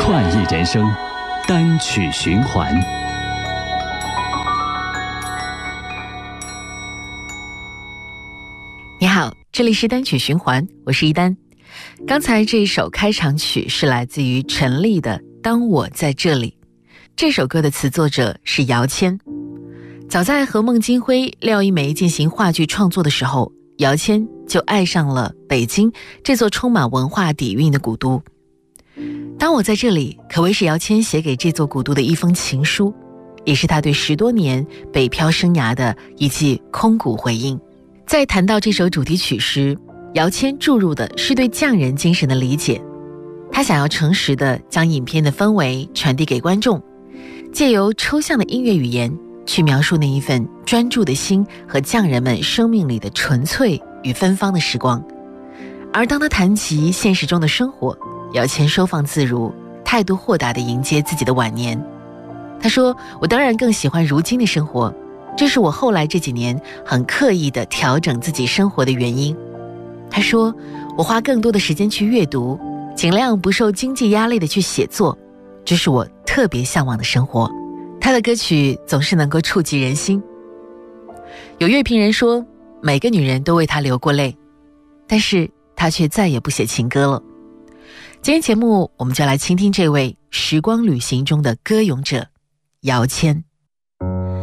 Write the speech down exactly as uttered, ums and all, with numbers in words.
快意人生，单曲循环。 你好，这里是单曲循环，我是一丹。刚才这一首开场曲是来自于陈粒的《当我在这里》。这首歌的词作者是姚谦。早在和孟京辉、廖一梅进行话剧创作的时候，姚谦就爱上了北京这座充满文化底蕴的古都。当我在这里可谓是姚谦写给这座古都的一封情书，也是他对十多年北漂生涯的一记空谷回应。在谈到这首主题曲时，姚谦注入的是对匠人精神的理解。他想要诚实地将影片的氛围传递给观众，借由抽象的音乐语言去描述那一份专注的心和匠人们生命里的纯粹与芬芳的时光。而当他谈及现实中的生活，姚谦收放自如，态度豁达地迎接自己的晚年。他说，我当然更喜欢如今的生活，这是我后来这几年很刻意地调整自己生活的原因。他说，我花更多的时间去阅读，尽量不受经济压力地去写作，这是我特别向往的生活。他的歌曲总是能够触及人心。有乐评人说，每个女人都为他流过泪，但是他却再也不写情歌了。今天节目我们就来倾听这位时光旅行中的歌咏者姚谦。